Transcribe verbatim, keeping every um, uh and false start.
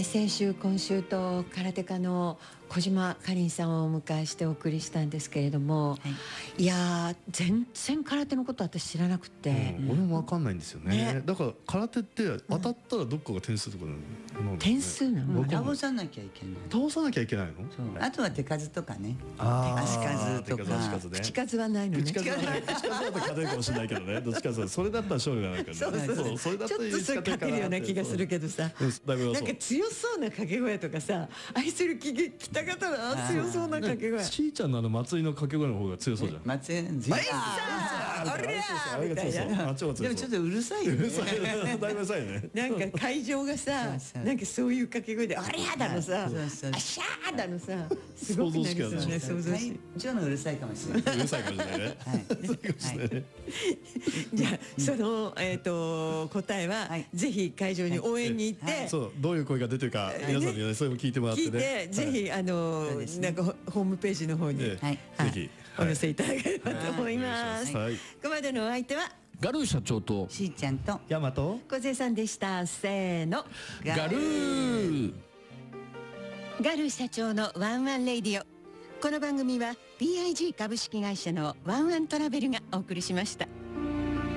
先週今週と空手家の小島かりんさんをお迎えしてお送りしたんですけれども、はい、いやー全然空手のこと私知らなくて、 うん、俺も分かんないんですよ ね, ねだから空手って当たったらどっかが点数とかなの、 うん、点数なの？ 倒さなきゃいけない倒さなきゃいけないの？ そうあとは手数とかね、 足数とか口数はないのね。 口数はない口数だと勝てるかもしれないけどねどっちかそれだったら勝利がないからね。 そうそうそう、それだったらちょっとそれ勝てるような気がするけどさ、なんか強そうな掛け声とかさ、愛する喜多方の強そうな掛け声。 しーちゃんのあの松井の掛け声の方が強そうじゃん。 松井ずいたあれやみたいな。 でもちょっとうるさいよね。 だいぶうるさいね。 なんか会場がさ、なんかそういう掛け声であれやだのさ、あしゃーだのさ、すごくなりそうね。想像し。 ちょっとうるさいかもしれない。 うるさいかもしれないね。はい。 じゃあそのえっと答えはぜひ会場に応援に行って、 そうどういう声が出てるか皆さんにねそれも聞いてもらってね。 聞いてぜひあのなんかホームページの方にぜひお寄せいただければと思います。ここまでのお相手はガルー社長としーちゃんとヤマト小勢さんでした。せーの、 ガルー。 ガルー社長のワンワンレイディオ。この番組は ピーアイジー 株式会社のワンワントラベルがお送りしました。